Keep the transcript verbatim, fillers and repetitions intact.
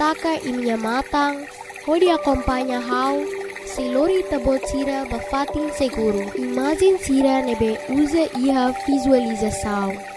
ataca e minha matang, onde acompanha how, se lori tabot sira bafatin seguro. Imagem sira nebe usa iha visualização.